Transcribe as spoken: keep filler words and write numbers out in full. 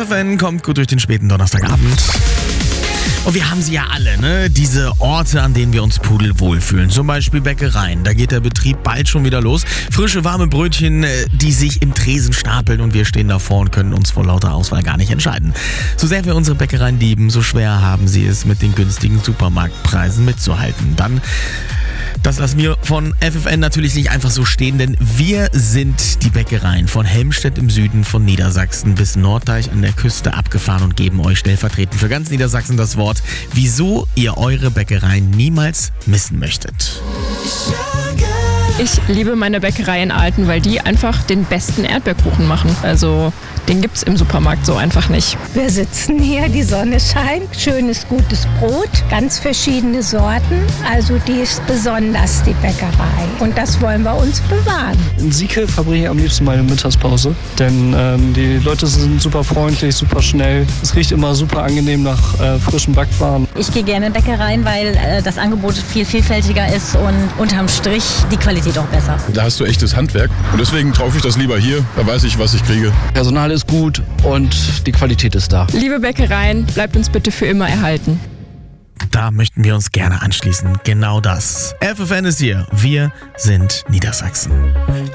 F N kommt gut durch den späten Donnerstagabend. Und wir haben sie ja alle, ne? Diese Orte, an denen wir uns pudelwohl fühlen. Zum Beispiel Bäckereien. Da geht der Betrieb bald schon wieder los. Frische, warme Brötchen, die sich im Tresen stapeln und wir stehen davor und können uns vor lauter Auswahl gar nicht entscheiden. So sehr wir unsere Bäckereien lieben, so schwer haben sie es mit den günstigen Supermarktpreisen mitzuhalten. Dann... Das lassen wir von F F N natürlich nicht einfach so stehen, denn wir sind die Bäckereien von Helmstedt im Süden von Niedersachsen bis Norddeich an der Küste abgefahren und geben euch stellvertretend für ganz Niedersachsen das Wort, wieso ihr eure Bäckereien niemals missen möchtet. Ich liebe meine Bäckerei in Alten, weil die einfach den besten Erdbeerkuchen machen. Also den gibt's im Supermarkt so einfach nicht. Wir sitzen hier, die Sonne scheint, schönes, gutes Brot, ganz verschiedene Sorten. Also die ist besonders, die Bäckerei. Und das wollen wir uns bewahren. In Sieke verbringe ich am liebsten meine Mittagspause, denn ähm, die Leute sind super freundlich, super schnell. Es riecht immer super angenehm nach äh, frischem Backwaren. Ich gehe gerne in Bäckereien, weil äh, das Angebot viel vielfältiger ist und unterm Strich die Qualität auch besser. Da hast du echtes Handwerk und deswegen kaufe ich das lieber hier, da weiß ich, was ich kriege. Personal ist gut und die Qualität ist da. Liebe Bäckereien, bleibt uns bitte für immer erhalten. Da möchten wir uns gerne anschließen. Genau das. F F N ist hier. Wir sind Niedersachsen.